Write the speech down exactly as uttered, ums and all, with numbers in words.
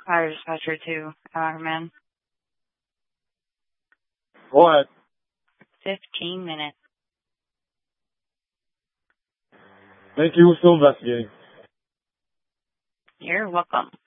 Fire dispatcher two, Ackerman. Go ahead. Fifteen minutes. Thank you. We're still investigating. You're welcome.